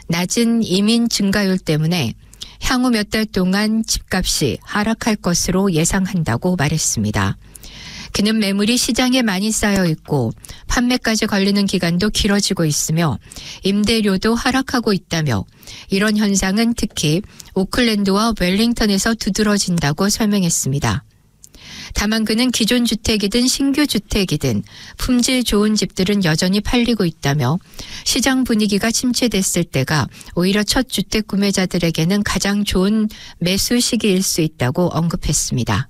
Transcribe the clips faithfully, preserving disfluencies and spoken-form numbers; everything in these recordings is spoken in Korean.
낮은 이민 증가율 때문에 향후 몇 달 동안 집값이 하락할 것으로 예상한다고 말했습니다. 그는 매물이 시장에 많이 쌓여 있고 판매까지 걸리는 기간도 길어지고 있으며 임대료도 하락하고 있다며 이런 현상은 특히 오클랜드와 웰링턴에서 두드러진다고 설명했습니다. 다만 그는 기존 주택이든 신규 주택이든 품질 좋은 집들은 여전히 팔리고 있다며 시장 분위기가 침체됐을 때가 오히려 첫 주택 구매자들에게는 가장 좋은 매수 시기일 수 있다고 언급했습니다.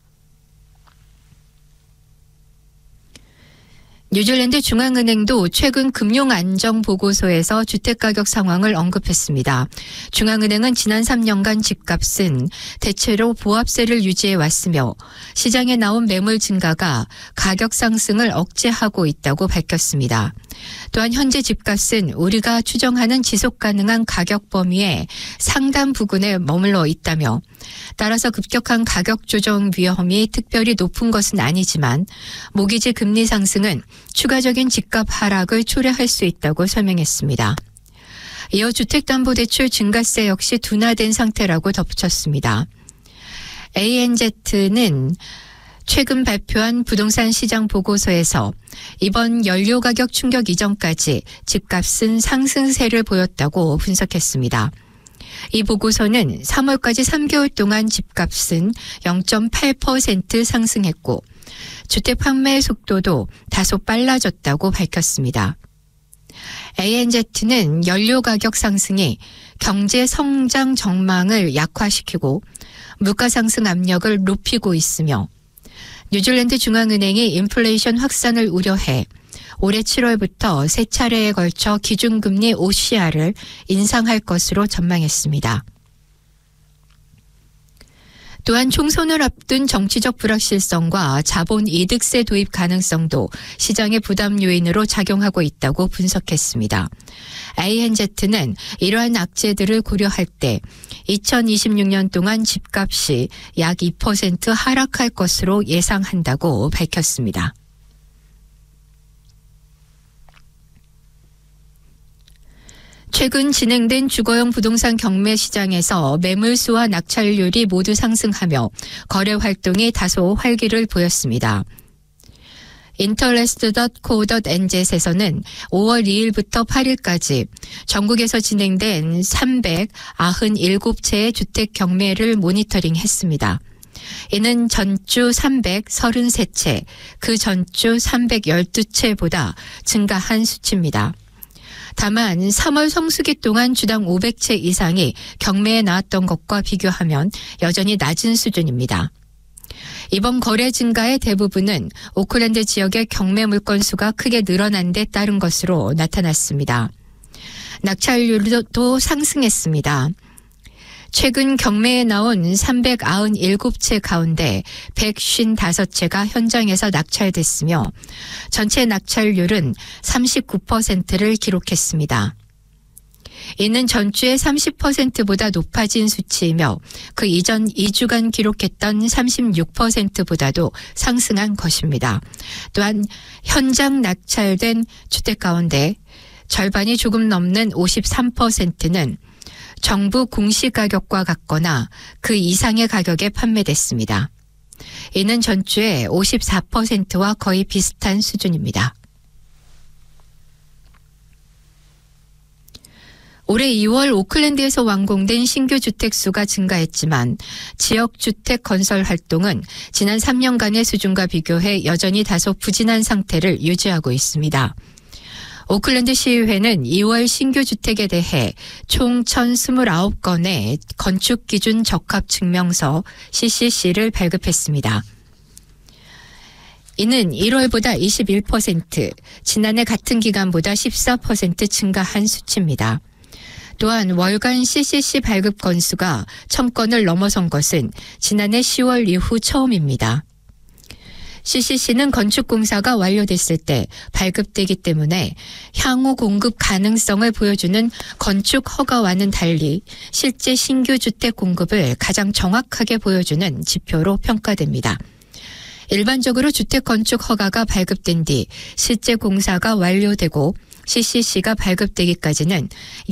뉴질랜드 중앙은행도 최근 금융안정보고서에서 주택가격 상황을 언급했습니다. 중앙은행은 지난 삼 년간 집값은 대체로 보합세를 유지해왔으며 시장에 나온 매물 증가가 가격 상승을 억제하고 있다고 밝혔습니다. 또한 현재 집값은 우리가 추정하는 지속가능한 가격 범위의 상단 부근에 머물러 있다며 따라서 급격한 가격 조정 위험이 특별히 높은 것은 아니지만 모기지 금리 상승은 추가적인 집값 하락을 초래할 수 있다고 설명했습니다. 이어 주택담보대출 증가세 역시 둔화된 상태라고 덧붙였습니다. 에이엔제이는 최근 발표한 부동산 시장 보고서에서 이번 연료 가격 충격 이전까지 집값은 상승세를 보였다고 분석했습니다. 이 보고서는 삼월까지 삼 개월 동안 집값은 영 점 팔 퍼센트 상승했고 주택 판매 속도도 다소 빨라졌다고 밝혔습니다. 에이엔제이는 연료 가격 상승이 경제 성장 전망을 약화시키고 물가 상승 압력을 높이고 있으며 뉴질랜드 중앙은행이 인플레이션 확산을 우려해 올해 칠월부터 세 차례에 걸쳐 기준금리 오씨알을 인상할 것으로 전망했습니다. 또한 총선을 앞둔 정치적 불확실성과 자본 이득세 도입 가능성도 시장의 부담 요인으로 작용하고 있다고 분석했습니다. 에이엔제이는 이러한 악재들을 고려할 때 이천이십육 년 동안 집값이 약 이 퍼센트 하락할 것으로 예상한다고 밝혔습니다. 최근 진행된 주거용 부동산 경매 시장에서 매물수와 낙찰률이 모두 상승하며 거래 활동이 다소 활기를 보였습니다. 인터레스트 닷 코 닷 엔젯에서는 오월 이일부터 팔일까지 전국에서 진행된 삼백구십칠 채의 주택 경매를 모니터링했습니다. 이는 전주 삼백삼십삼 채, 그 전주 삼백십이 채보다 증가한 수치입니다. 다만 삼월 성수기 동안 주당 오백 채 이상이 경매에 나왔던 것과 비교하면 여전히 낮은 수준입니다. 이번 거래 증가의 대부분은 오클랜드 지역의 경매 물건 수가 크게 늘어난 데 따른 것으로 나타났습니다. 낙찰률도 상승했습니다. 최근 경매에 나온 삼백구십칠 채 가운데 백오십오 채가 현장에서 낙찰됐으며 전체 낙찰률은 삼십구 퍼센트를 기록했습니다. 이는 전주의 삼십 퍼센트보다 높아진 수치이며 그 이전 이 주간 기록했던 삼십육 퍼센트보다도 상승한 것입니다. 또한 현장 낙찰된 주택 가운데 절반이 조금 넘는 오십삼 퍼센트는 정부 공시가격과 같거나 그 이상의 가격에 판매됐습니다. 이는 전주의 오십사 퍼센트와 거의 비슷한 수준입니다. 올해 이월 오클랜드에서 완공된 신규 주택 수가 증가했지만 지역 주택 건설 활동은 지난 삼 년간의 수준과 비교해 여전히 다소 부진한 상태를 유지하고 있습니다. 오클랜드 시의회는 이월 신규 주택에 대해 총 천이십구 건의 건축기준 적합증명서 씨씨씨를 발급했습니다. 이는 일월보다 이십일 퍼센트, 지난해 같은 기간보다 십사 퍼센트 증가한 수치입니다. 또한 월간 씨씨씨 발급 건수가 천 건을 넘어선 것은 지난해 시월 이후 처음입니다. 씨씨씨는 건축공사가 완료됐을 때 발급되기 때문에 향후 공급 가능성을 보여주는 건축 허가와는 달리 실제 신규 주택 공급을 가장 정확하게 보여주는 지표로 평가됩니다. 일반적으로 주택 건축 허가가 발급된 뒤 실제 공사가 완료되고 씨씨씨가 발급되기까지는